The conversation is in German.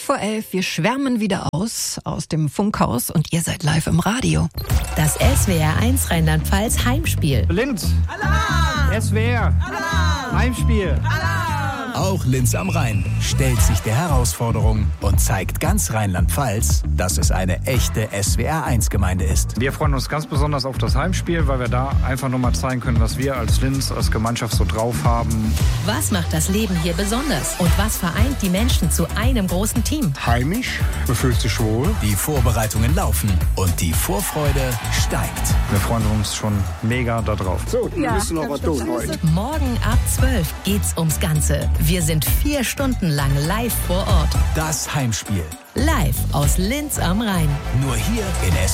11:05. Wir schwärmen wieder aus dem Funkhaus und ihr seid live im Radio. Das SWR1 Rheinland-Pfalz Heimspiel. Linz. Alarm! SWR. Alarm! Heimspiel. Alarm! Auch Linz am Rhein stellt sich der Herausforderung und zeigt ganz Rheinland-Pfalz, dass es eine echte SWR1-Gemeinde ist. Wir freuen uns ganz besonders auf das Heimspiel, weil wir da einfach nochmal zeigen können, was wir als Linz, als Gemeinschaft so drauf haben. Was macht das Leben hier besonders? Und was vereint die Menschen zu einem großen Team? Heimisch, man fühlt sich wohl. Die Vorbereitungen laufen und die Vorfreude steigt. Wir freuen uns schon mega da drauf. So, wir müssen noch was tun heute. Morgen ab 12 geht's ums Ganze. Wir sind 4 Stunden lang live vor Ort. Das Heimspiel. Live aus Linz am Rhein. Nur hier in